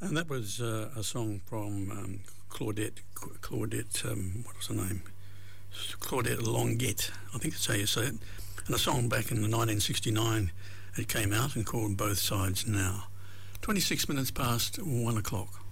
And that was a song from Claudette, what was her name? Claudette Longuette, I think that's how you say it. And a song back in 1969, it came out and called Both Sides Now. 26 minutes past 1 o'clock.